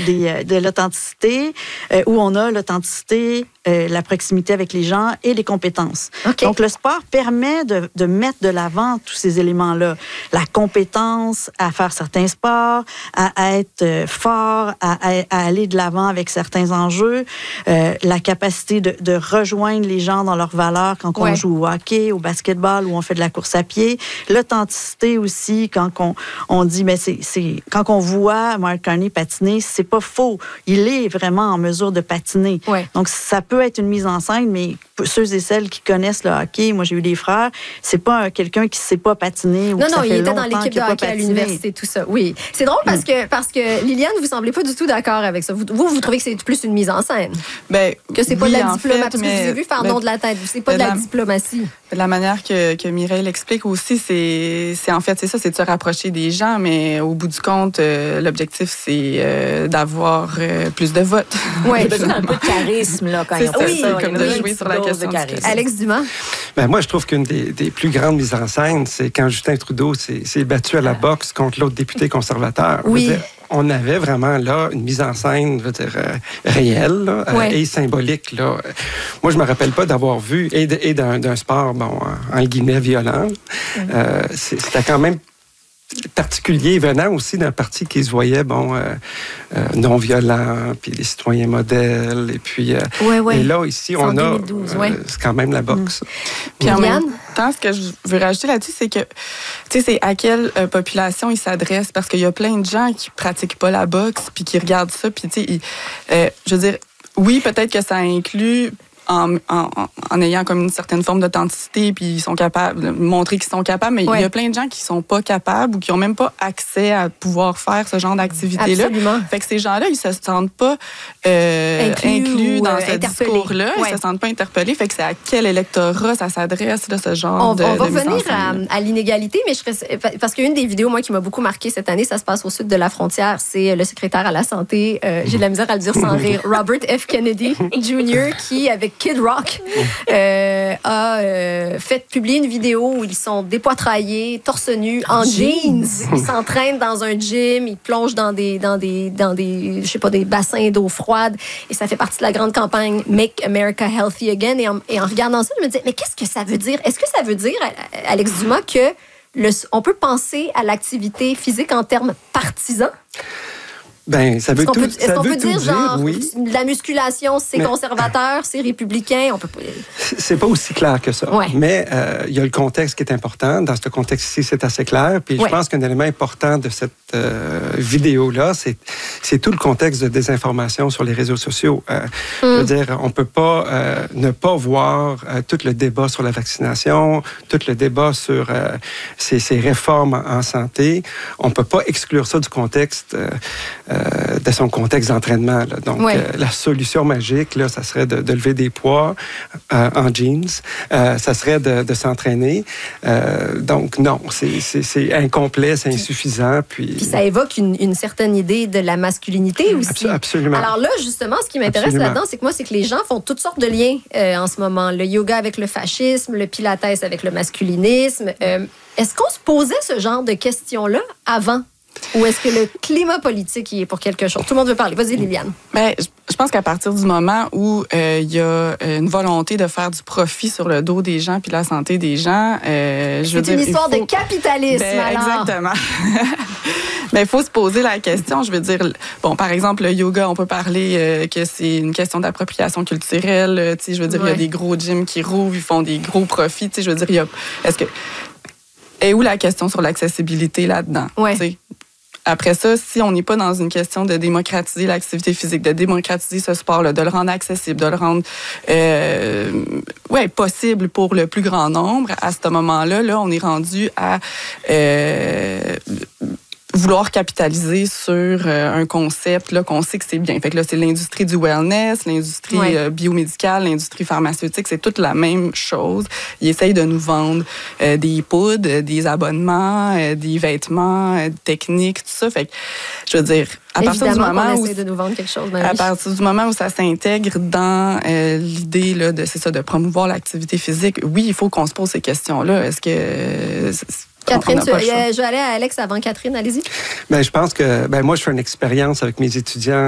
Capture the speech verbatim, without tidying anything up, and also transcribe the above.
des, de l'authenticité, euh, où on a l'authenticité, euh, la proximité avec les gens et les compétences. Okay. Donc, le sport permet de, de mettre de l'avant tous ces éléments-là. La compétence à faire certains sports, à, à être fort, à, à, à aller de l'avant avec certains enjeux, euh, la capacité de, de rejoindre les gens dans leurs valeurs quand on ouais. joue au hockey, au basketball, ou on fait de la course à pied. L'authenticité aussi, quand on, on dit, mais c'est, c'est, quand on voit Mark Carney patiner, c'est pas faux. Il est vraiment en mesure de patiner. Ouais. Donc, ça peut être une mise en scène, mais ceux et celles qui connaissent le hockey, moi j'ai eu des frères, c'est pas quelqu'un qui sait pas patiner. Ou non, que non, ça il fait était dans l'équipe de hockey à l'université, tout ça. Oui. C'est drôle parce que, parce que Liliane, vous semblez pas du tout d'accord avec ça. Vous, vous, vous trouvez que c'est plus une mise en scène? Ben, que c'est pas oui, de la diplomatie. Fait, parce que je vous ai vu faire nom de la tête. C'est pas de la, la diplomatie. De la manière que, que Mireille l'explique aussi, c'est, c'est en fait, c'est ça, c'est de se rapprocher des gens, mais au bout du compte, euh, l'objectif, c'est euh, d'avoir euh, plus de votes. Oui, un peu de charisme, là, quand c'est ils ont oui, ça. Comme de jouer sur la question de charisme. Alex Dumas? Ben, moi, je trouve qu'une des, des plus grandes mises en scène, c'est quand Justin Trudeau s'est, s'est battu à la boxe contre l'autre député conservateur. Oui. Dire, on avait vraiment là une mise en scène, je veux dire, euh, réelle là, ouais. euh, et symbolique. Là. Moi, je me rappelle pas d'avoir vu, et, de, et d'un, d'un sport, bon, en guillemets, violent. Mm-hmm. Euh, c'était quand même particulier, venant aussi d'un parti qui se voyait, bon, euh, euh, non-violent, puis les citoyens modèles, et puis... Euh, ouais, ouais. Et là, ici, on a... deux mille douze, euh, ouais. C'est quand même la boxe. Mm. Puis en même temps, ce que je veux rajouter là-dessus, c'est que, tu sais, c'est à quelle euh, population il s'adresse, parce qu'il y a plein de gens qui pratiquent pas la boxe, puis qui regardent ça, puis tu sais, euh, je veux dire, oui, peut-être que ça inclut... En, en, en ayant comme une certaine forme d'authenticité, puis ils sont capables de montrer qu'ils sont capables, mais ouais. il y a plein de gens qui sont pas capables ou qui ont même pas accès à pouvoir faire ce genre d'activité-là. Absolument. Fait que ces gens-là, ils se sentent pas euh, inclus, inclus dans euh, ce discours-là, ouais. ils se sentent pas interpellés. Fait que c'est à quel électorat ça s'adresse, là, ce genre on, de On va de revenir à, à l'inégalité, mais je serais, parce qu'une des vidéos, moi, qui m'a beaucoup marqué cette année, ça se passe au sud de la frontière, c'est le secrétaire à la santé, euh, j'ai de la misère à le dire sans rire, Robert F. Kennedy Junior, qui, avec Kid Rock, euh, a euh, fait publier une vidéo où ils sont dépoitraillés, torse nu, en jeans. Ils s'entraînent dans un gym, ils plongent dans des, dans des, dans des, je sais pas, des bassins d'eau froide. Et ça fait partie de la grande campagne Make America Healthy Again. Et en, et en regardant ça, je me disais, mais qu'est-ce que ça veut dire? Est-ce que ça veut dire, Alex Dumas, que le, on peut penser à l'activité physique en termes partisans? Ben, ça veut est-ce qu'on tout, peut, est-ce ça qu'on veut peut tout dire, dire, genre, oui. la musculation, c'est mais, conservateur, c'est républicain, on peut pas... C'est pas aussi clair que ça. Ouais. Mais euh, il y a le contexte qui est important. Dans ce contexte-ci, c'est assez clair. Puis ouais. je pense qu'un élément important de cette euh, vidéo-là, c'est, c'est tout le contexte de désinformation sur les réseaux sociaux. Euh, mm. Je veux dire, on peut pas euh, ne pas voir euh, tout le débat sur la vaccination, tout le débat sur euh, ces, ces réformes en, en santé. On peut pas exclure ça du contexte... Euh, Euh, de son contexte d'entraînement. Là. Donc, ouais. euh, la solution magique, là, ça serait de, de lever des poids euh, en jeans. Euh, ça serait de, de s'entraîner. Euh, donc, non, c'est, c'est, c'est incomplet, c'est insuffisant. Puis, puis ça évoque une, une certaine idée de la masculinité aussi. Abs- absolument. Alors là, justement, ce qui m'intéresse absolument. Là-dedans, c'est que moi, c'est que les gens font toutes sortes de liens euh, en ce moment. Le yoga avec le fascisme, le pilates avec le masculinisme. Euh, est-ce qu'on se posait ce genre de questions-là avant? Ou est-ce que le climat politique y est pour quelque chose? Tout le monde veut parler. Vas-y, Liliane. Bien, je pense qu'à partir du moment où il euh, y a une volonté de faire du profit sur le dos des gens puis la santé des gens, euh, je c'est veux dire... C'est une histoire faut... de capitalisme, ben, alors. Exactement. Mais il faut se poser la question. Je veux dire, bon, par exemple, le yoga, on peut parler euh, que c'est une question d'appropriation culturelle. Tu sais, je veux dire, il ouais. y a des gros gyms qui rouvrent, ils font des gros profits. Tu sais, je veux dire, il y a... Est-ce que... Et où la question sur l'accessibilité là-dedans? Ouais. Tu sais? Après ça, si on n'est pas dans une question de démocratiser l'activité physique, de démocratiser ce sport-là, de le rendre accessible, de le rendre euh, ouais, possible pour le plus grand nombre, à ce moment-là, là, on est rendu à euh, vouloir capitaliser sur euh, un concept là, qu'on sait que c'est bien. Fait que là, c'est l'industrie du wellness, l'industrie ouais. euh, biomédicale, l'industrie pharmaceutique, c'est toute la même chose. Ils essayent de nous vendre euh, des poudres, des abonnements, euh, des vêtements, euh, techniques, tout ça. Fait que, je veux dire, à partir Évidemment du moment qu'on où essaie de nous vendre quelque chose, ben à oui. partir du moment où ça s'intègre dans euh, l'idée là, de c'est ça de promouvoir l'activité physique, oui, il faut qu'on se pose ces questions-là. Est-ce que euh, Catherine, tu, je vais aller à Alex avant Catherine, allez-y. Ben, je pense que ben, moi, je fais une expérience avec mes étudiants